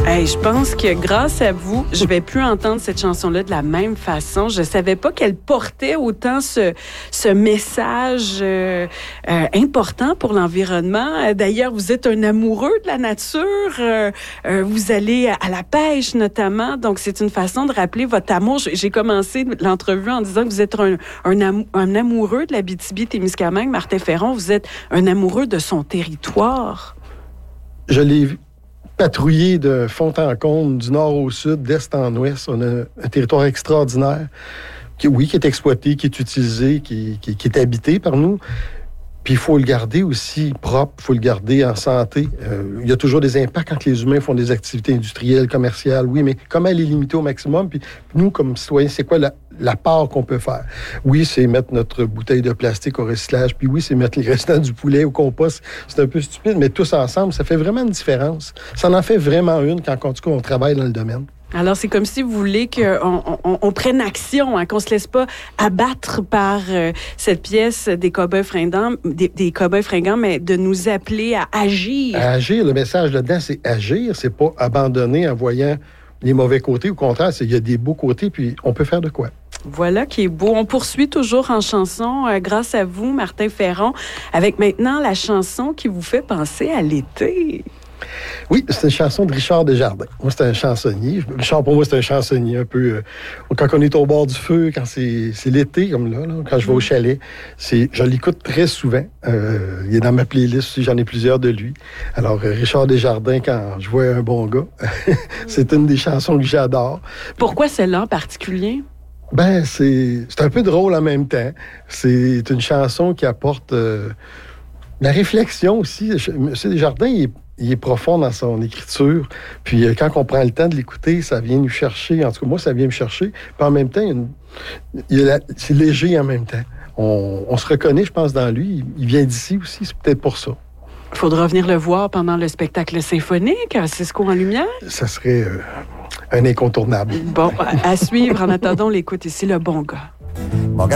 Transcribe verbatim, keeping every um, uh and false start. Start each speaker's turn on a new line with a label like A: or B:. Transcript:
A: Hey, je pense que grâce à vous, je vais plus entendre cette chanson-là de la même façon. Je savais pas qu'elle portait autant ce, ce message euh, euh, important pour l'environnement. D'ailleurs, vous êtes un amoureux de la nature. Euh, euh, vous allez à la pêche notamment. Donc, c'est une façon de rappeler votre amour. J'ai commencé l'entrevue en disant que vous êtes un, un, am- un amoureux de l'Abitibi-Témiscamingue. Martin Ferron, vous êtes un amoureux de son territoire.
B: Je l'ai vu. Patrouiller de fond en comble, du nord au sud, d'est en ouest. On a un territoire extraordinaire, qui, oui, qui est exploité, qui est utilisé, qui, qui, qui est habité par nous. Puis il faut le garder aussi propre, il faut le garder en santé. Euh, il y a toujours des impacts quand les humains font des activités industrielles, commerciales, oui, mais comment les limiter au maximum? Puis nous, comme citoyens, c'est quoi la, la part qu'on peut faire? Oui, c'est mettre notre bouteille de plastique au recyclage, puis oui, c'est mettre les restants du poulet au compost. C'est un peu stupide, mais tous ensemble, ça fait vraiment une différence. Ça en fait vraiment une quand, en tout cas, on travaille dans le domaine.
A: Alors, c'est comme si vous voulez qu'on on, on prenne action, hein, qu'on se laisse pas abattre par euh, cette pièce des cow-boys fringants, des, des cow-boys fringants, mais de nous appeler à agir.
B: À agir, le message là-dedans, c'est agir, c'est pas abandonner en voyant les mauvais côtés. Au contraire, c'est il y a des beaux côtés, puis on peut faire de quoi.
A: Voilà qui est beau. On poursuit toujours en chanson, euh, grâce à vous, Martin Ferron, avec maintenant la chanson qui vous fait penser à l'été.
B: Oui, c'est une chanson de Richard Desjardins. Moi, c'est un chansonnier. Richard, pour moi, c'est un chansonnier un peu... Euh, quand on est au bord du feu, quand c'est, c'est l'été, comme là, là, quand je vais au chalet, c'est, je l'écoute très souvent. Euh, il est dans ma playlist aussi, j'en ai plusieurs de lui. Alors, euh, Richard Desjardins, quand je vois un bon gars, c'est une des chansons que j'adore.
A: Pourquoi celle-là en particulier?
B: Ben, c'est, c'est un peu drôle en même temps. C'est une chanson qui apporte euh, la réflexion aussi. M. Desjardins, il est Il est profond dans son écriture. Puis euh, quand on prend le temps de l'écouter, ça vient nous chercher. En tout cas, moi, ça vient me chercher. Puis en même temps, il y a une, il y a la, c'est léger en même temps. On, on se reconnaît, je pense, dans lui. Il, il vient d'ici aussi, c'est peut-être pour ça.
A: Il faudra venir le voir pendant le spectacle symphonique à Cisco en lumière.
B: Ça serait euh, un incontournable.
A: Bon, à, à suivre. En attendant, on l'écoute ici, Le Bon Gars.